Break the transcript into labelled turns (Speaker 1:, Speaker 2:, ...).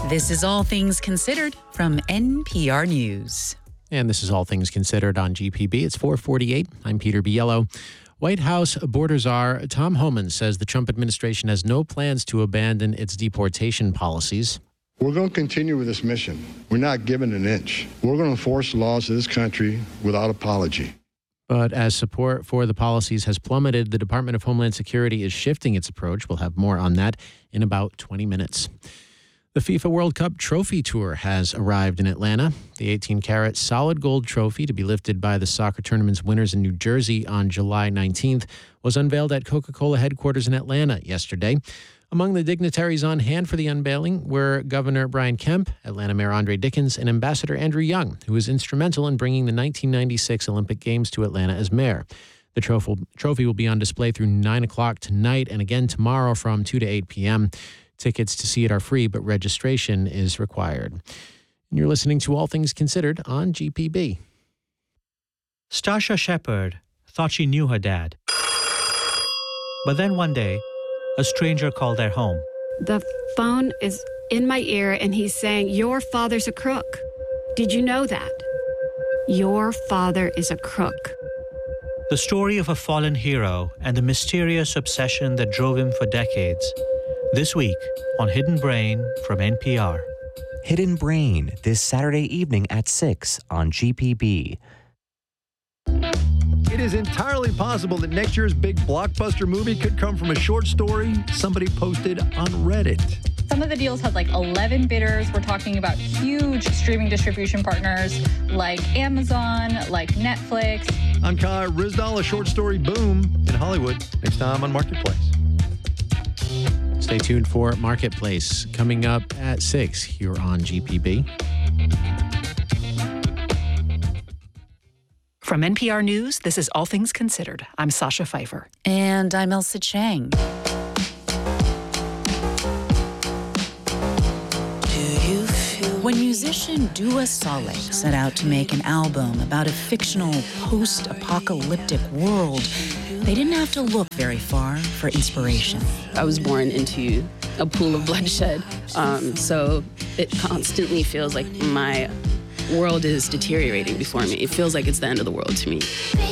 Speaker 1: This is All Things Considered from NPR News.
Speaker 2: And this is All Things Considered on GPB. It's 4:48. I'm Peter Biello. White House border czar Tom Homan says the Trump administration has no plans to abandon its deportation policies.
Speaker 3: We're going to continue with this mission. We're not giving an inch. We're going to enforce laws of this country without apology.
Speaker 2: But as support for the policies has plummeted, the Department of Homeland Security is shifting its approach. We'll have more on that in about 20 minutes. The FIFA World Cup Trophy Tour has arrived in Atlanta. The 18-karat solid gold trophy, to be lifted by the soccer tournament's winners in New Jersey on July 19th, was unveiled at Coca-Cola headquarters in Atlanta yesterday. Among the dignitaries on hand for the unveiling were Governor Brian Kemp, Atlanta Mayor Andre Dickens, and Ambassador Andrew Young, who was instrumental in bringing the 1996 Olympic Games to Atlanta as mayor. The trophy will be on display through 9 o'clock tonight and again tomorrow from 2 to 8 p.m. Tickets to see it are free, but registration is required. And you're listening to All Things Considered on GPB.
Speaker 4: Stacia Shepard thought she knew her dad. But then one day, a stranger called their home.
Speaker 5: The phone is in my ear and he's saying, "Your father's a crook. Did you know that? Your father is a crook."
Speaker 4: The story of a fallen hero and the mysterious obsession that drove him for decades. This week on Hidden Brain from NPR.
Speaker 6: Hidden Brain, this Saturday evening at 6 on GPB.
Speaker 7: It is entirely possible that next year's big blockbuster movie could come from a short story somebody posted on Reddit.
Speaker 8: Some of the deals had like 11 bidders. We're talking about huge streaming distribution partners like Amazon, like Netflix.
Speaker 7: I'm Kai Rizdal, a short story boom in Hollywood. Next time on Marketplace.
Speaker 2: Stay tuned for Marketplace coming up at 6 here on GPB.
Speaker 1: From NPR News, this is All Things Considered. I'm Sasha Pfeiffer. And I'm Elsa Chang. When musician Dua Saleh set out to make an album about a fictional post-apocalyptic world, they didn't have to look very far for inspiration.
Speaker 9: I was born into a pool of bloodshed, so it constantly feels like my world is deteriorating before me. It feels like it's the end of the world to me.